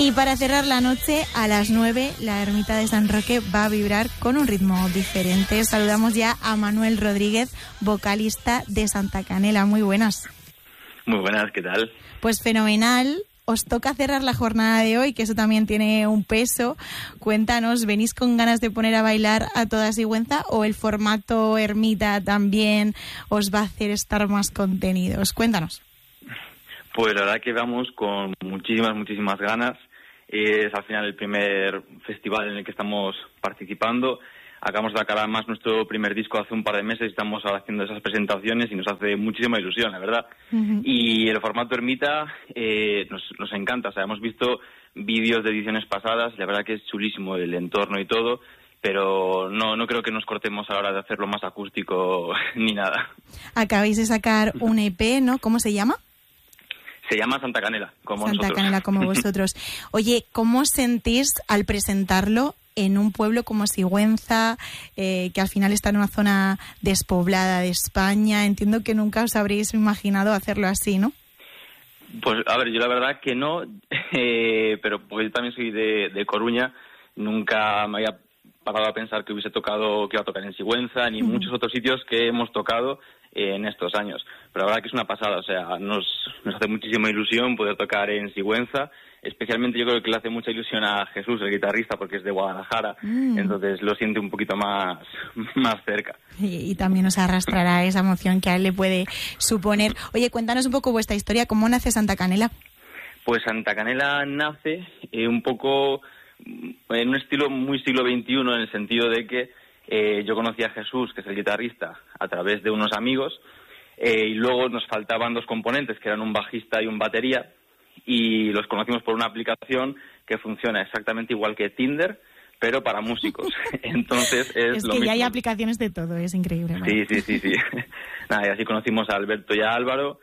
Y para cerrar la noche, a las 9, la ermita de San Roque va a vibrar con un ritmo diferente. Saludamos ya a Manuel Rodríguez, vocalista de Santa Canela. Muy buenas. Muy buenas, ¿qué tal? Pues fenomenal. Os toca cerrar la jornada de hoy, que eso también tiene un peso. Cuéntanos, ¿venís con ganas de poner a bailar a toda Sigüenza o el formato ermita también os va a hacer estar más contenidos? Cuéntanos. Pues la verdad que vamos con muchísimas ganas. Es al final el primer festival en el que estamos participando. Acabamos de acabar más nuestro primer disco hace un par de meses. Estamos ahora haciendo esas presentaciones y nos hace muchísima ilusión, la verdad. Uh-huh. Y el formato ermita nos encanta. O sea, hemos visto vídeos de ediciones pasadas. La verdad que es chulísimo el entorno y todo. Pero no creo que nos cortemos a la hora de hacerlo más acústico ni nada. Acabáis de sacar un EP, ¿no? ¿Cómo se llama? Se llama Santa Canela, como nosotros. Santa Canela, como vosotros. Oye, ¿cómo os sentís al presentarlo en un pueblo como Sigüenza, que al final está en una zona despoblada de España? Entiendo que nunca os habréis imaginado hacerlo así, ¿no? Pues, a ver, yo la verdad que no, pero porque yo también soy de Coruña, nunca me había parado a pensar que iba a tocar en Sigüenza, ni en muchos otros sitios que hemos tocado en estos años. Pero la verdad que es una pasada, o sea, nos hace muchísima ilusión poder tocar en Sigüenza. Especialmente yo creo que le hace mucha ilusión a Jesús, el guitarrista, porque es de Guadalajara, entonces lo siente un poquito más cerca. Y también nos arrastrará esa emoción que a él le puede suponer. Oye, cuéntanos un poco vuestra historia, ¿cómo nace Santa Canela? Pues Santa Canela nace un poco en un estilo muy siglo XXI, en el sentido de que yo conocí a Jesús, que es el guitarrista, a través de unos amigos, y luego nos faltaban dos componentes, que eran un bajista y un batería, y los conocimos por una aplicación que funciona exactamente igual que Tinder, pero para músicos. Entonces es lo que mismo. Ya hay aplicaciones de todo, es increíble, ¿no? Sí. Nada, y así conocimos a Alberto y a Álvaro,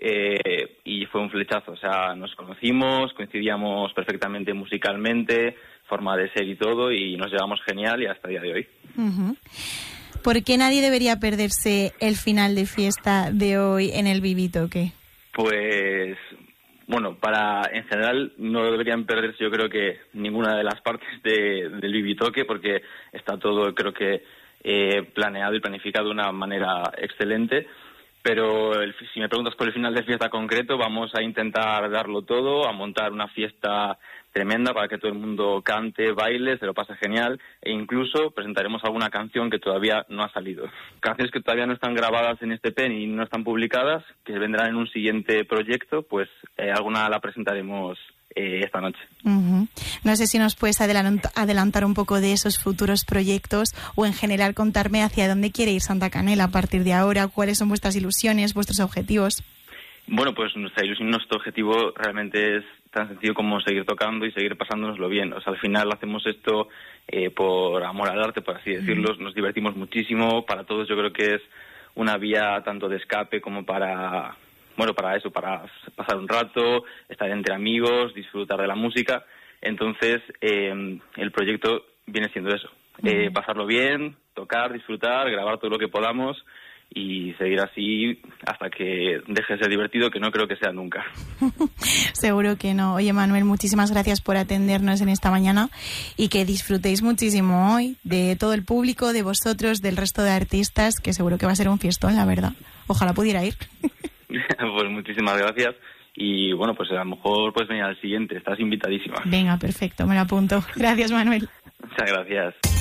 y fue un flechazo. O sea, nos conocimos, coincidíamos perfectamente musicalmente, forma de ser y todo, y nos llevamos genial y hasta el día de hoy. Uh-huh. ¿Por qué nadie debería perderse el final de fiesta de hoy en el Vivitoque? Pues, bueno, en general no deberían perderse, yo creo que ninguna de las partes del Vivitoque, porque está todo, creo que, planeado y planificado de una manera excelente. Pero si me preguntas por el final de fiesta concreto, vamos a intentar darlo todo, a montar una fiesta tremenda para que todo el mundo cante, baile, se lo pase genial, e incluso presentaremos alguna canción que todavía no ha salido. Canciones que todavía no están grabadas en este pen y no están publicadas, que vendrán en un siguiente proyecto, pues alguna la presentaremos esta noche. Uh-huh. No sé si nos puedes adelantar un poco de esos futuros proyectos o en general contarme hacia dónde quiere ir Santa Canela a partir de ahora, cuáles son vuestras ilusiones, vuestros objetivos. Bueno, pues nuestra ilusión, nuestro objetivo realmente es tan sencillo como seguir tocando y seguir pasándonoslo bien. O sea, al final hacemos esto por amor al arte, por así decirlo. Nos divertimos muchísimo. Para todos yo creo que es una vía tanto de escape como para eso, para pasar un rato, estar entre amigos, disfrutar de la música. Entonces, el proyecto viene siendo eso. Pasarlo bien, tocar, disfrutar, grabar todo lo que podamos y seguir así hasta que deje de ser divertido, que no creo que sea nunca. Seguro que no. Oye, Manuel, muchísimas gracias por atendernos en esta mañana y que disfrutéis muchísimo hoy de todo el público, de vosotros, del resto de artistas, que seguro que va a ser un fiestón, la verdad. Ojalá pudiera ir. Pues muchísimas gracias y bueno, pues a lo mejor puedes venir al siguiente, estás invitadísima. Venga, perfecto, me lo apunto. Gracias, Manuel. Muchas gracias.